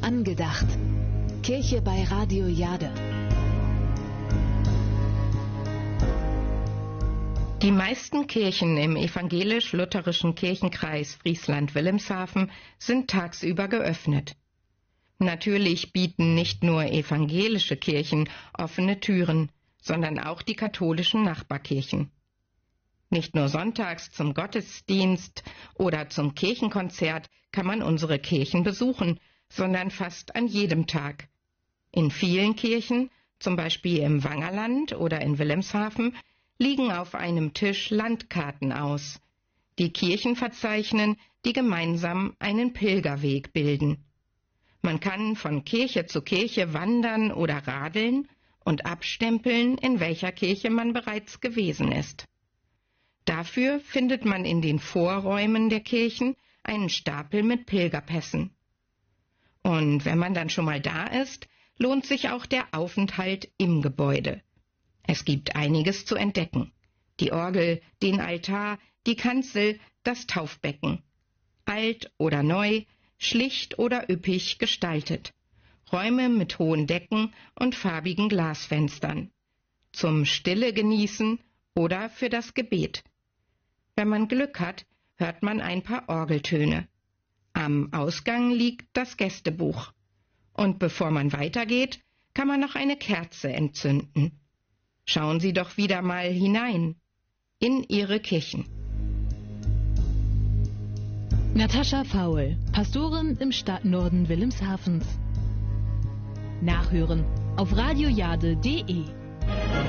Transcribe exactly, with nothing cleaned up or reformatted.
Angedacht. Kirche bei Radio Jade. Die meisten Kirchen im evangelisch-lutherischen Kirchenkreis Friesland-Wilhelmshaven sind tagsüber geöffnet. Natürlich bieten nicht nur evangelische Kirchen offene Türen, sondern auch die katholischen Nachbarkirchen. Nicht nur sonntags zum Gottesdienst oder zum Kirchenkonzert kann man unsere Kirchen besuchen, sondern fast an jedem Tag. In vielen Kirchen, zum Beispiel im Wangerland oder in Wilhelmshaven, liegen auf einem Tisch Landkarten aus. Die Kirchen verzeichnen, die gemeinsam einen Pilgerweg bilden. Man kann von Kirche zu Kirche wandern oder radeln und abstempeln, in welcher Kirche man bereits gewesen ist. Dafür findet man in den Vorräumen der Kirchen einen Stapel mit Pilgerpässen. Und wenn man dann schon mal da ist, lohnt sich auch der Aufenthalt im Gebäude. Es gibt einiges zu entdecken. Die Orgel, den Altar, die Kanzel, das Taufbecken. Alt oder neu, schlicht oder üppig gestaltet. Räume mit hohen Decken und farbigen Glasfenstern. Zum Stille genießen oder für das Gebet. Wenn man Glück hat, hört man ein paar Orgeltöne. Am Ausgang liegt das Gästebuch. Und bevor man weitergeht, kann man noch eine Kerze entzünden. Schauen Sie doch wieder mal hinein in Ihre Kirchen. Natascha Faul, Pastorin im Stadtnorden Wilhelmshavens. Nachhören auf radiojade punkt de.